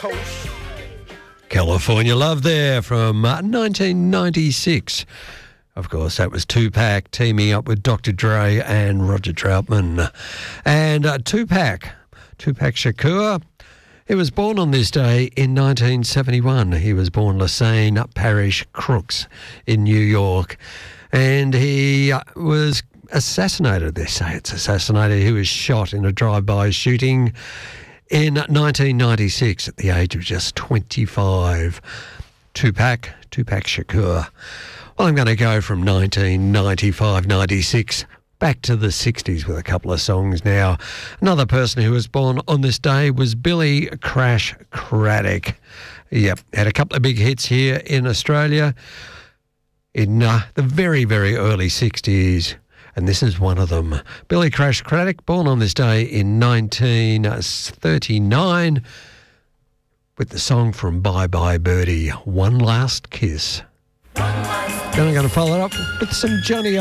coast. California Love there from 1996. Of course, that was Tupac teaming up with Dr. Dre and Roger Troutman. And Tupac Shakur, he was born on this day in 1971. He was born Lassane Parish Crooks in New York. And he was assassinated, they say it's assassinated. He was shot in a drive-by shooting in 1996 at the age of just 25. Tupac Shakur. Well, I'm going to go from 1995-96 back to the 60s with a couple of songs now. Another person who was born on this day was Billy Crash Craddock. Yep, had a couple of big hits here in Australia in the very, very early 60s. And this is one of them. Billy Crash Craddock, born on this day in 1939 with the song from Bye Bye Birdie, One Last Kiss. Then I'm going to follow it up with some Johnny